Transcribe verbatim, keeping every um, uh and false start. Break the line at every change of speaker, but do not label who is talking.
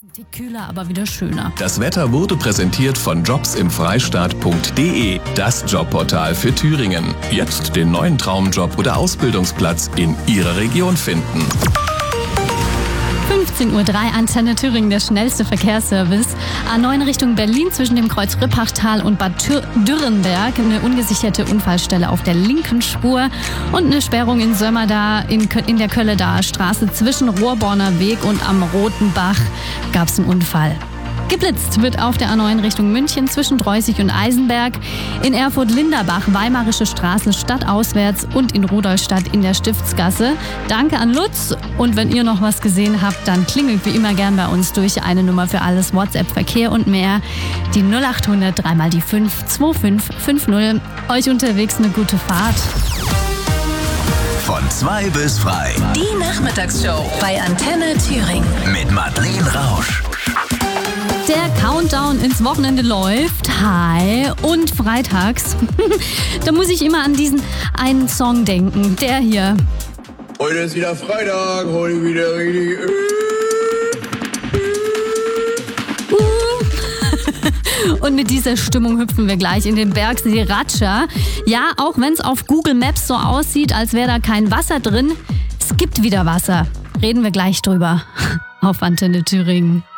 Tick kühler, aber wieder schöner.
Das Wetter wurde präsentiert von jobs im freistaat punkt de, das Jobportal für Thüringen. Jetzt den neuen Traumjob oder Ausbildungsplatz in Ihrer Region finden.
fünfzehn Uhr drei, Antenne Thüringen, der schnellste Verkehrsservice. A neun Richtung Berlin zwischen dem Kreuz Rippachtal und Bad Tür- Dürrenberg. Eine ungesicherte Unfallstelle auf der linken Spur und eine Sperrung in Sömmerda in, Kö- in der Kölledaer Straße zwischen Rohrborner Weg und am Roten Bach gab es einen Unfall. Geblitzt wird auf der A neun Richtung München zwischen Dreußig und Eisenberg, in Erfurt-Linderbach, Weimarische Straße stadtauswärts und in Rudolstadt in der Stiftsgasse. Danke an Lutz, und wenn ihr noch was gesehen habt, dann klingelt wie immer gern bei uns durch. Eine Nummer für alles, WhatsApp, Verkehr und mehr, die null acht hundert drei mal die fünf zwei fünf fünf null. Euch unterwegs eine gute Fahrt.
Von zwei bis frei.
Die Nachmittagsshow bei Antenne Thüringen.
Mit Madeleine Rausch.
Der Countdown ins Wochenende läuft. Hi. Und freitags, da muss ich immer an diesen einen Song denken. Der hier.
Heute ist wieder Freitag, heute wieder richtig.
Und mit dieser Stimmung hüpfen wir gleich in den Bergsee Ratscha. Ja, auch wenn es auf Google Maps so aussieht, als wäre da kein Wasser drin, es gibt wieder Wasser. Reden wir gleich drüber. Auf Antenne Thüringen.